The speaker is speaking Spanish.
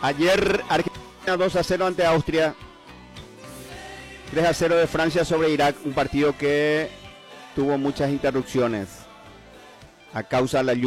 Ayer Argentina 2-0 ante Austria. 3-0 de Francia sobre Irak, un partido que tuvo muchas interrupciones a causa de la lluvia.